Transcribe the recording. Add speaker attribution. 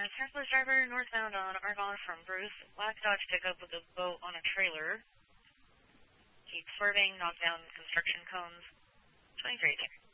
Speaker 1: Southwest driver northbound on Argonne from Bruce. Black Dodge pickup with a boat on a trailer. Keep swerving, knock down construction cones. 23 there.